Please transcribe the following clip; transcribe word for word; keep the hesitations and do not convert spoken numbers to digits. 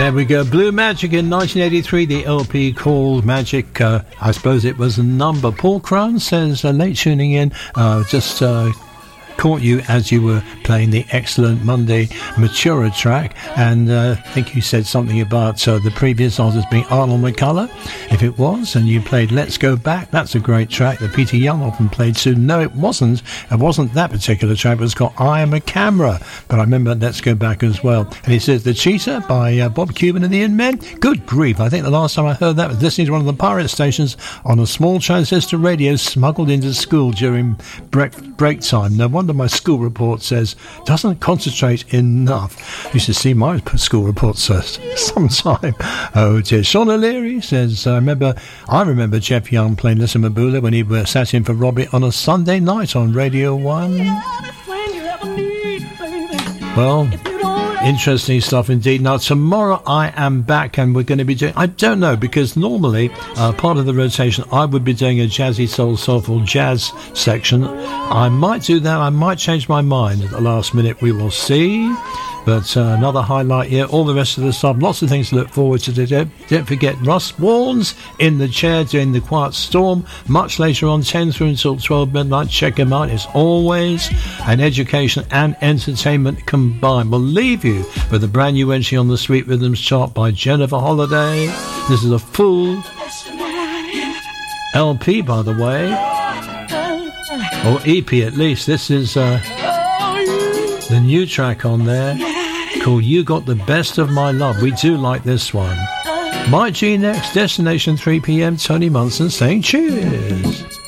There we go. Blue Magic in nineteen eighty-three, the L P called Magic. Uh, I suppose it was a number. Paul Crown says, uh, late tuning in, uh, just uh, caught you as you were playing the excellent Monday Matura track, and uh, I think you said something about uh, the previous artist being Arnold McCullough. If it was, and you played Let's Go Back, that's a great track that Peter Young often played too. No, it wasn't. It wasn't that particular track. It was called I Am a Camera, but I remember Let's Go Back as well. And he says The Cheetah by uh, Bob Cuban and the In Men. Good grief, I think the last time I heard that was listening to one of the pirate stations on a small transistor radio smuggled into school during break, break time. No wonder my school report says doesn't concentrate enough. You should see my school reports uh, sometime. Oh dear. Sean O'Leary says, I remember I remember Jeff Young playing Listen Mabula when he uh, sat in for Robbie on a Sunday night on Radio one. Well, interesting stuff indeed. Now, tomorrow I am back and we're going to be doing, I don't know, because normally uh, part of the rotation I would be doing a jazzy soul soulful jazz section. I might do that. I might change my mind at the last minute. We will see. But uh, another highlight here, all the rest of the stuff, lots of things to look forward to today. Don't forget Russ Warnes in the chair doing The Quiet Storm, much later on, ten through until twelve midnight. Check him out. It's always an education and entertainment combined. We'll leave you with a brand new entry on the Sweet Rhythms chart by Jennifer Holliday. This is a full L P, by the way, or E P at least. This is uh, the new track on there called You Got the Best of My Love. We do like this one. My G next, Destination three p.m. Tony Munson saying cheers.